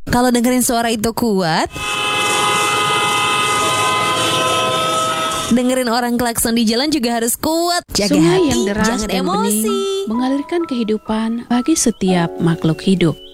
Kalau dengerin suara itu kuat, dengerin orang klakson di jalan juga harus kuat. Jaga Sungai hati, yang deras jangan dan emosi. bening mengalirkan kehidupan bagi setiap makhluk hidup.